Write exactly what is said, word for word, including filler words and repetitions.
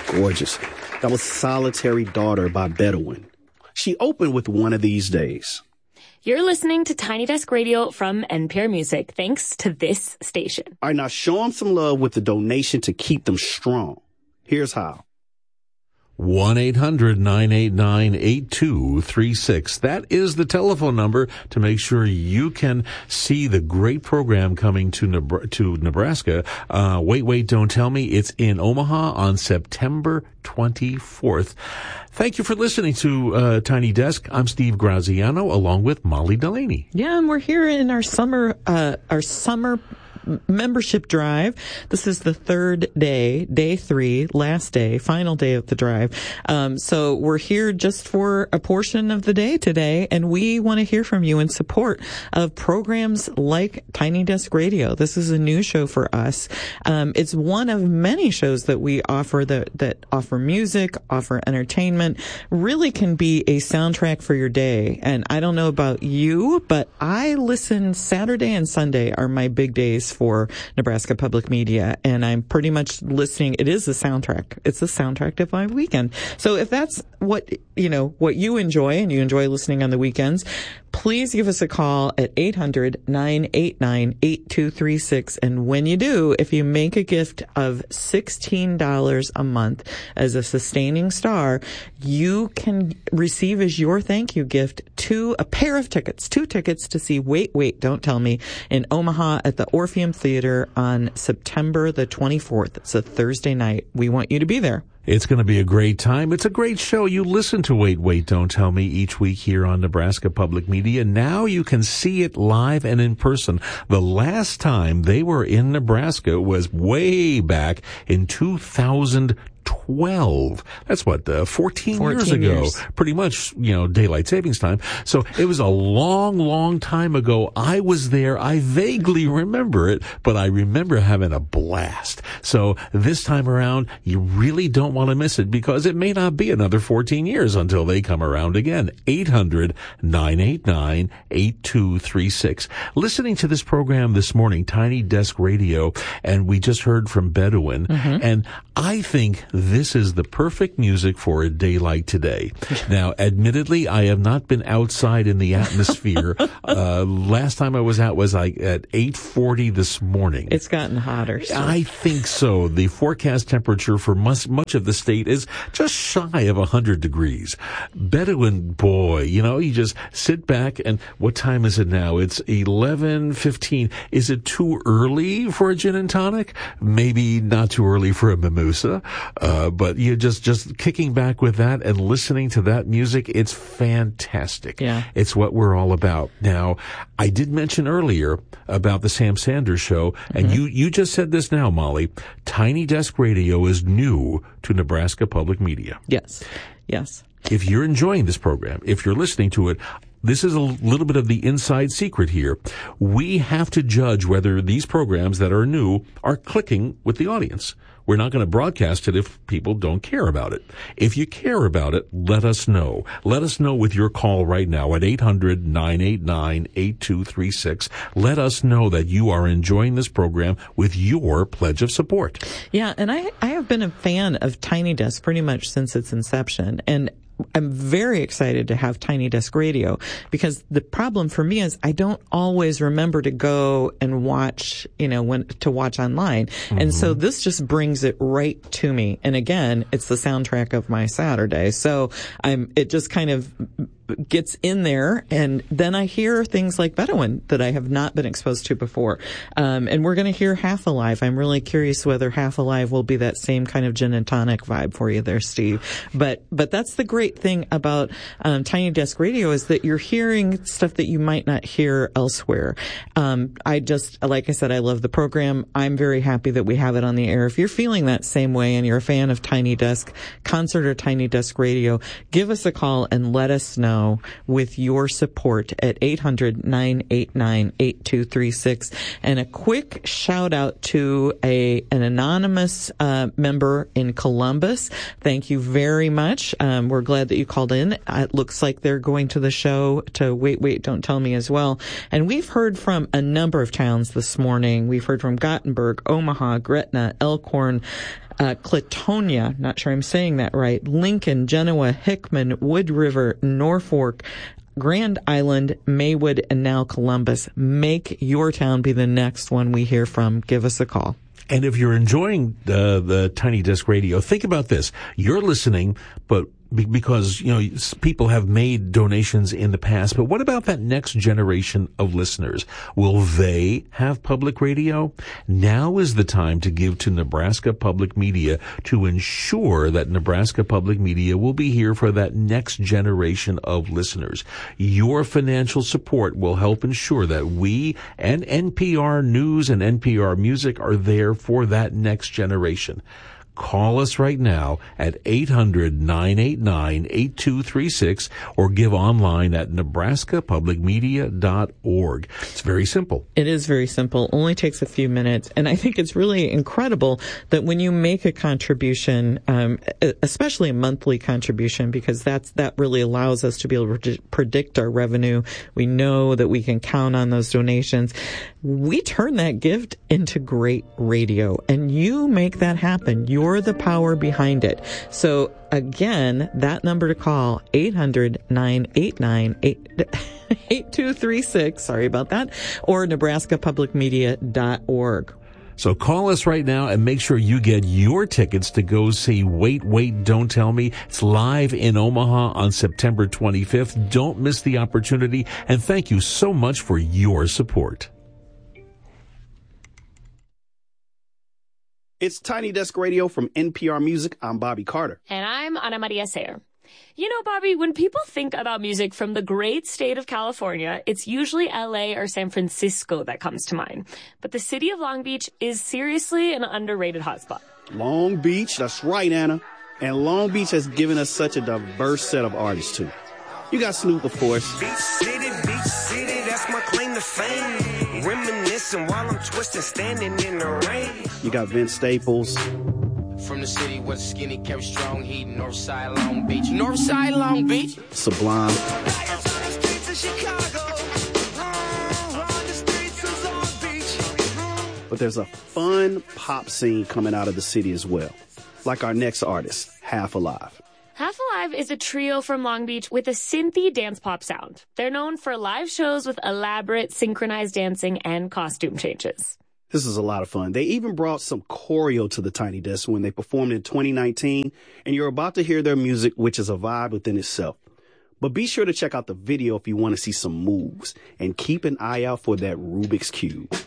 gorgeous. That was Solitary Daughter by Bedouin. She opened with One of These Days. You're listening to Tiny Desk Radio from N P R Music, thanks to this station. All right, now show them some love with the donation to keep them strong. Here's how. one eight hundred nine eight nine eight two three six. That is the telephone number to make sure you can see the great program coming to Nebra- to Nebraska. Uh, wait, wait, don't tell me. It's in Omaha on September twenty-fourth. Thank you for listening to uh, Tiny Desk. I'm Steve Graziano along with Molly Delaney. Yeah, and we're here in our summer, uh, our summer membership drive. This is the third day, day three, last day, final day of the drive. Um, so we're here just for a portion of the day today, and we want to hear from you in support of programs like Tiny Desk Radio. This is a new show for us. Um, it's one of many shows that we offer that, that offer music, offer entertainment, really can be a soundtrack for your day. And I don't know about you, but I listen Saturday and Sunday are my big days for Nebraska Public Media, and I'm pretty much listening. It is the soundtrack. It's the soundtrack of my weekend. So if that's what, you know, what you enjoy and you enjoy listening on the weekends, please give us a call at eight hundred nine eight nine eight two three six. And when you do, if you make a gift of sixteen dollars a month as a sustaining star, you can receive as your thank you gift two, a pair of tickets, two tickets to see Wait, Wait, Don't Tell Me in Omaha at the Orpheum Theater on September the twenty-fourth. It's a Thursday night. We want you to be there. It's going to be a great time. It's a great show. You listen to Wait, Wait, Don't Tell Me each week here on Nebraska Public Media. Now you can see it live and in person. The last time they were in Nebraska was way back in two thousand twelve. That's what, uh, fourteen, fourteen years ago. Years. Pretty much, you know, daylight savings time. So it was a long, long time ago. I was there. I vaguely remember it, but I remember having a blast. So this time around, you really don't want to miss it because it may not be another fourteen years until they come around again. eight hundred nine eight nine eight two three six. Listening to this program this morning, Tiny Desk Radio, and we just heard from Bedouin, mm-hmm. and I think this is the perfect music for a day like today. Now, admittedly, I have not been outside in the atmosphere. uh, last time I was out was like at eight forty this morning. It's gotten hotter. So. I think so. The forecast temperature for much, much of the state is just shy of one hundred degrees. Bedouin, boy, you know, you just sit back and what time is it now? It's eleven fifteen. Is it too early for a gin and tonic? Maybe not too early for a mimosa. Uh, but you're just, just kicking back with that and listening to that music. It's fantastic. Yeah. It's what we're all about. Now, I did mention earlier about the Sam Sanders Show, and mm-hmm. you, you just said this now, Molly. Tiny Desk Radio is new to Nebraska Public Media. Yes. Yes. If you're enjoying this program, if you're listening to it, this is a little bit of the inside secret here. We have to judge whether these programs that are new are clicking with the audience. We're not going to broadcast it if people don't care about it. If you care about it, let us know. Let us know with your call right now at eight hundred nine eight nine eight two three six. Let us know that you are enjoying this program with your pledge of support. Yeah, and I, I have been a fan of Tiny Desk pretty much since its inception. And I'm very excited to have Tiny Desk Radio because the problem for me is I don't always remember to go and watch, you know, when to watch online. Mm-hmm. And so this just brings it right to me. And again, it's the soundtrack of my Saturday. So I'm, it just kind of gets in there, and then I hear things like Bedouin that I have not been exposed to before. Um, and we're going to hear Half Alive. I'm really curious whether Half Alive will be that same kind of gin and tonic vibe for you there, Steve. But but that's the great thing about um, Tiny Desk Radio is that you're hearing stuff that you might not hear elsewhere. Um, I just, like I said, I love the program. I'm very happy that we have it on the air. If you're feeling that same way and you're a fan of Tiny Desk Concert or Tiny Desk Radio, give us a call and let us know with your support at eight hundred nine eight nine eight two three six. And a quick shout out to a an anonymous uh, member in Columbus. Thank you very much. Um, we're glad that you called in. It looks like they're going to the show to Wait, Wait, Don't Tell Me as well. And we've heard from a number of towns this morning. We've heard from Gothenburg, Omaha, Gretna, Elkhorn, uh, Clatonia, not sure I'm saying that right, Lincoln, Genoa, Hickman, Wood River, Norfolk, Grand Island, Maywood, and now Columbus. Make your town be the next one we hear from. Give us a call. And if you're enjoying uh, the Tiny Desk Radio, think about this. You're listening, but because, you know, people have made donations in the past, but what about that next generation of listeners? Will they have public radio? Now is the time to give to Nebraska Public Media to ensure that Nebraska Public Media will be here for that next generation of listeners. Your financial support will help ensure that we and N P R News and N P R Music are there for that next generation. Call us right now at eight hundred, nine eight nine, eight two three six or give online at nebraska public media dot org. It's very simple. It is very simple. Only takes a few minutes. And I think it's really incredible that when you make a contribution, um, especially a monthly contribution, because that's, that really allows us to be able to predict our revenue. We know that we can count on those donations. We turn that gift into great radio, and you make that happen. You're the power behind it. So again, that number to call, eight hundred, nine eight nine, eight two three six, sorry about that, or nebraska public media dot org. So call us right now and make sure you get your tickets to go see Wait, Wait, Don't Tell Me. It's live in Omaha on September twenty-fifth. Don't miss the opportunity, and thank you so much for your support. It's Tiny Desk Radio from N P R Music. I'm Bobby Carter. And I'm Ana Maria Sayer. You know, Bobby, when people think about music from the great state of California, it's usually L A or San Francisco that comes to mind. But the city of Long Beach is seriously an underrated hotspot. Long Beach, that's right, Anna. And Long Beach has given us such a diverse set of artists, too. You got Snoop, of course. Beach City, Beach City, that's my claim to fame. Reminiscing while I'm twisting, standing in the rain. You got Vince Staples. From the city where the skinny kept strong heat, Northside Long Beach. Northside Long Beach. Sublime. But there's a fun pop scene coming out of the city as well. Like our next artist, Half Alive. Half Alive is a trio from Long Beach with a synthy dance pop sound. They're known for live shows with elaborate synchronized dancing and costume changes. This is a lot of fun. They even brought some choreo to the Tiny Desk when they performed in twenty nineteen, and you're about to hear their music, which is a vibe within itself. But be sure to check out the video if you want to see some moves, and keep an eye out for that Rubik's Cube.